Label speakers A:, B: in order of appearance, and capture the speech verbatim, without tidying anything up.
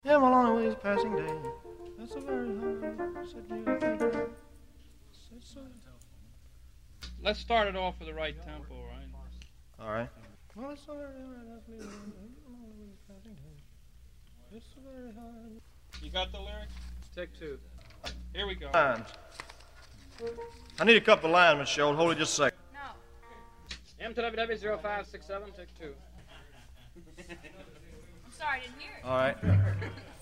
A: Yeah, my lonely way is passing day. That's a very hard said music.
B: Let's start it off with the right tempo, right?
A: All right. Well, it's a very hard my lonely way is passing day. It's a very hard.
B: You got the lyrics?
C: Take two.
B: Here we go.
A: Lines. I need a couple of lines, Miss Schultz. Hold it just a second.
C: M to W W zero five six seven, take two.
D: I'm sorry, I didn't hear it.
A: All right.